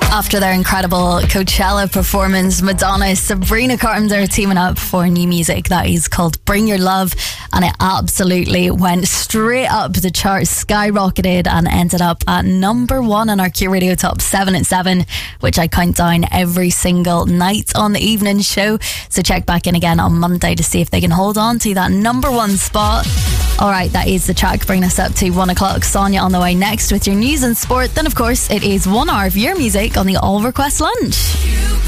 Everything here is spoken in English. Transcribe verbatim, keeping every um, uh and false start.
After their incredible Coachella performance, Madonna, Sabrina Carpenter teaming up for new music that is called Bring Your Love, and it absolutely went straight up the charts, skyrocketed, and ended up at number one on our Q Radio Top seven at seven, which I count down every single night on the evening show. So check back in again on Monday to see if they can hold on to that number one spot. Alright, that is the track bringing us up to one o'clock. Sonia on the way next with your news and sport. Then of course it is one hour of your music on the All Request Lunch.